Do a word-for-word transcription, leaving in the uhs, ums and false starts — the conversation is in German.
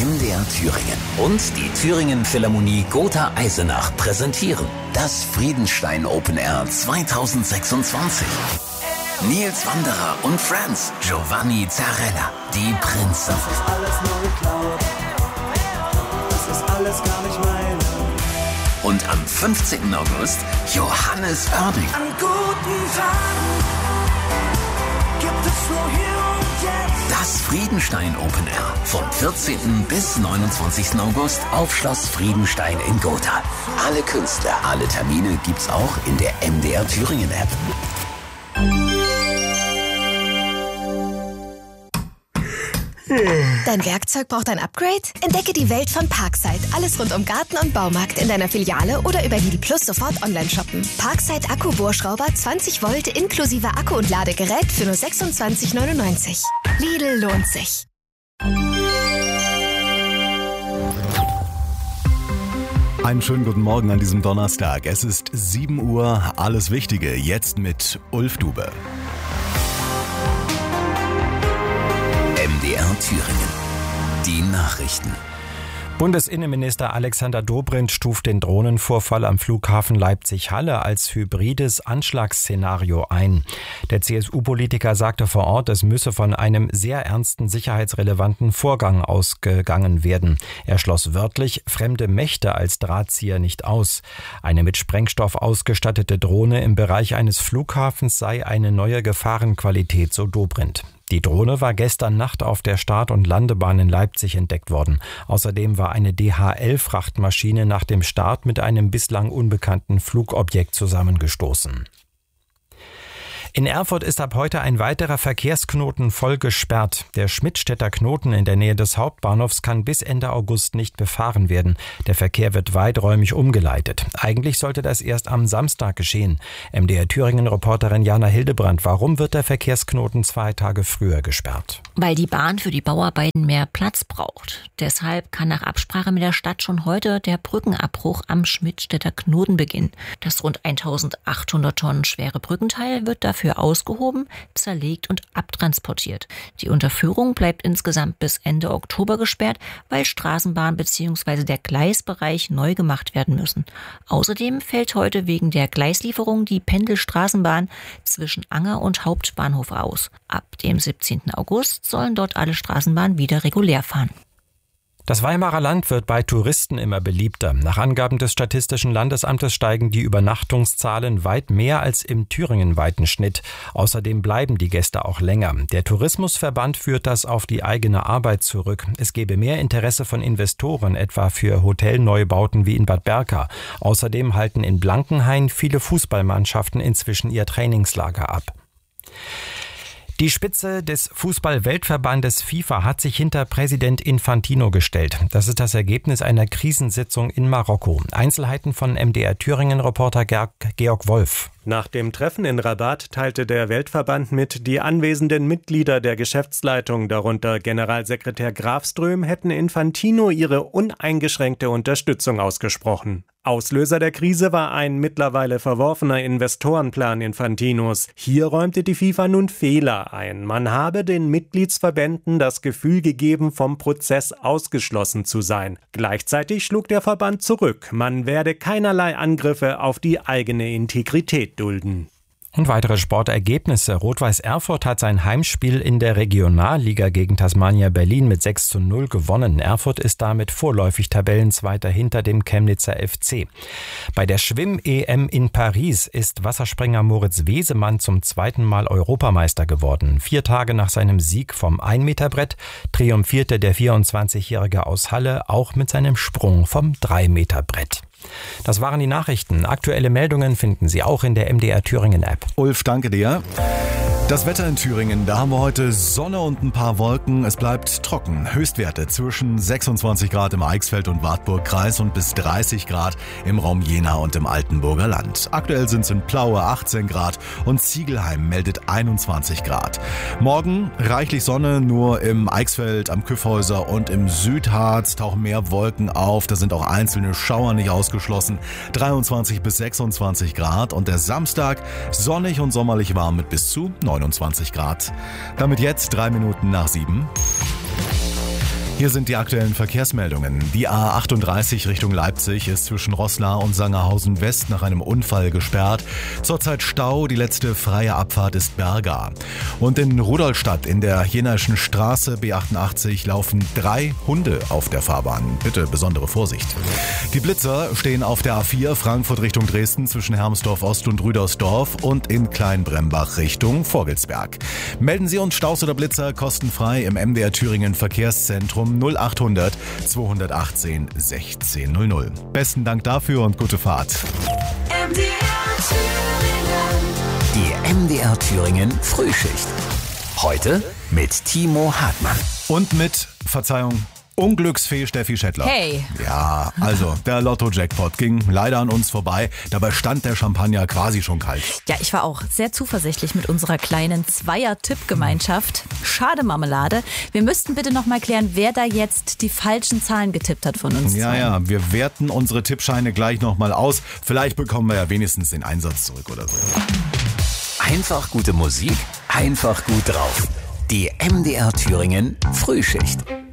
M D R Thüringen und die Thüringen Philharmonie Gotha Eisenach präsentieren das Friedenstein Open Air zwanzig sechsundzwanzig. Nils Wanderer und Friends, Giovanni Zarella, die Prinzen. Das ist alles nur geklaut, das ist alles gar nicht meine. Und am fünfzehnten August Johannes Oerding. An guten Tagen gibt es nur hier und jetzt. Das Friedenstein Open Air vom vierzehnten bis neunundzwanzigsten August auf Schloss Friedenstein in Gotha. Alle Künstler, alle Termine gibt's auch in der M D R Thüringen App. Dein Werkzeug braucht ein Upgrade? Entdecke die Welt von Parkside. Alles rund um Garten und Baumarkt in deiner Filiale oder über Lidl Plus sofort online shoppen. Parkside Akku-Bohrschrauber zwanzig Volt inklusive Akku und Ladegerät für nur sechsundzwanzig neunundneunzig. Lidl lohnt sich. Einen schönen guten Morgen an diesem Donnerstag. Es ist sieben Uhr. Alles Wichtige jetzt mit Ulf Dube. M D R Thüringen. Die Nachrichten. Bundesinnenminister Alexander Dobrindt stuft den Drohnenvorfall am Flughafen Leipzig-Halle als hybrides Anschlagsszenario ein. Der C S U-Politiker sagte vor Ort, es müsse von einem sehr ernsten sicherheitsrelevanten Vorgang ausgegangen werden. Er schloss wörtlich fremde Mächte als Drahtzieher nicht aus. Eine mit Sprengstoff ausgestattete Drohne im Bereich eines Flughafens sei eine neue Gefahrenqualität, so Dobrindt. Die Drohne war gestern Nacht auf der Start- und Landebahn in Leipzig entdeckt worden. Außerdem war eine D H L-Frachtmaschine nach dem Start mit einem bislang unbekannten Flugobjekt zusammengestoßen. In Erfurt ist ab heute ein weiterer Verkehrsknoten voll gesperrt. Der Schmidtstädter Knoten in der Nähe des Hauptbahnhofs kann bis Ende August nicht befahren werden. Der Verkehr wird weiträumig umgeleitet. Eigentlich sollte das erst am Samstag geschehen. M D R Thüringen-Reporterin Jana Hildebrand, warum wird der Verkehrsknoten zwei Tage früher gesperrt? Weil die Bahn für die Bauarbeiten mehr Platz braucht. Deshalb kann nach Absprache mit der Stadt schon heute der Brückenabbruch am Schmidtstädter Knoten beginnen. Das rund eintausendachthundert Tonnen schwere Brückenteil wird dafür ausgehoben, zerlegt und abtransportiert. Die Unterführung bleibt insgesamt bis Ende Oktober gesperrt, weil Straßenbahn bzw. der Gleisbereich neu gemacht werden müssen. Außerdem fällt heute wegen der Gleislieferung die Pendelstraßenbahn zwischen Anger und Hauptbahnhof aus. Ab dem siebzehnten August sollen dort alle Straßenbahnen wieder regulär fahren. Das Weimarer Land wird bei Touristen immer beliebter. Nach Angaben des Statistischen Landesamtes steigen die Übernachtungszahlen weit mehr als im thüringenweiten Schnitt. Außerdem bleiben die Gäste auch länger. Der Tourismusverband führt das auf die eigene Arbeit zurück. Es gebe mehr Interesse von Investoren, etwa für Hotelneubauten wie in Bad Berka. Außerdem halten in Blankenhain viele Fußballmannschaften inzwischen ihr Trainingslager ab. Die Spitze des Fußball-Weltverbandes FIFA hat sich hinter Präsident Infantino gestellt. Das ist das Ergebnis einer Krisensitzung in Marokko. Einzelheiten von M D R Thüringen-Reporter Georg Wolf. Nach dem Treffen in Rabat teilte der Weltverband mit, die anwesenden Mitglieder der Geschäftsleitung, darunter Generalsekretär Grafström, hätten Infantino ihre uneingeschränkte Unterstützung ausgesprochen. Auslöser der Krise war ein mittlerweile verworfener Investorenplan Infantinos. Hier räumte die FIFA nun Fehler ein. Man habe den Mitgliedsverbänden das Gefühl gegeben, vom Prozess ausgeschlossen zu sein. Gleichzeitig schlug der Verband zurück. Man werde keinerlei Angriffe auf die eigene Integrität dulden. Und weitere Sportergebnisse. Rot-Weiß Erfurt hat sein Heimspiel in der Regionalliga gegen Tasmania Berlin mit sechs zu null gewonnen. Erfurt ist damit vorläufig Tabellenzweiter hinter dem Chemnitzer F C. Bei der Schwimm-E M in Paris ist Wasserspringer Moritz Wesemann zum zweiten Mal Europameister geworden. Vier Tage nach seinem Sieg vom ein-Meter-Brett triumphierte der vierundzwanzigjährige aus Halle auch mit seinem Sprung vom drei-Meter-Brett. Das waren die Nachrichten. Aktuelle Meldungen finden Sie auch in der M D R Thüringen App. Ulf, danke dir. Das Wetter in Thüringen, da haben wir heute Sonne und ein paar Wolken. Es bleibt trocken. Höchstwerte zwischen sechsundzwanzig Grad im Eichsfeld- und Wartburg-Kreis und bis dreißig Grad im Raum Jena und im Altenburger Land. Aktuell sind es in Plaue achtzehn Grad und Ziegelheim meldet einundzwanzig Grad. Morgen reichlich Sonne, nur im Eichsfeld, am Kyffhäuser und im Südharz tauchen mehr Wolken auf. Da sind auch einzelne Schauer nicht ausgeschlossen. dreiundzwanzig bis sechsundzwanzig Grad und der Samstag sonnig und sommerlich warm mit bis zu neunundzwanzig Grad. Damit jetzt drei Minuten nach sieben. Hier sind die aktuellen Verkehrsmeldungen. Die A achtunddreißig Richtung Leipzig ist zwischen Roßla und Sangerhausen West nach einem Unfall gesperrt. Zurzeit Stau, die letzte freie Abfahrt ist Berga. Und in Rudolstadt in der Jenaischen Straße B achtundachtzig laufen drei Hunde auf der Fahrbahn. Bitte besondere Vorsicht. Die Blitzer stehen auf der A vier Frankfurt Richtung Dresden zwischen Hermsdorf Ost und Rüdersdorf und in Kleinbrembach Richtung Vogelsberg. Melden Sie uns Staus oder Blitzer kostenfrei im M D R Thüringen Verkehrszentrum null achthundert zweihundertachtzehn sechzehn null null. Besten Dank dafür und gute Fahrt. M D R Thüringen. Die M D R Thüringen Frühschicht. Heute mit Timo Hartmann. Und mit, Verzeihung, Unglücksfee Steffi Schettler. Hey. Ja, also der Lotto-Jackpot ging leider an uns vorbei. Dabei stand der Champagner quasi schon kalt. Ja, ich war auch sehr zuversichtlich mit unserer kleinen Zweier-Tipp-Gemeinschaft. Schade Marmelade. Wir müssten bitte noch mal klären, wer da jetzt die falschen Zahlen getippt hat von uns. Ja, zwei. ja, wir werten unsere Tippscheine gleich noch mal aus. Vielleicht bekommen wir ja wenigstens den Einsatz zurück oder so. Einfach gute Musik, einfach gut drauf. Die M D R Thüringen Frühschicht.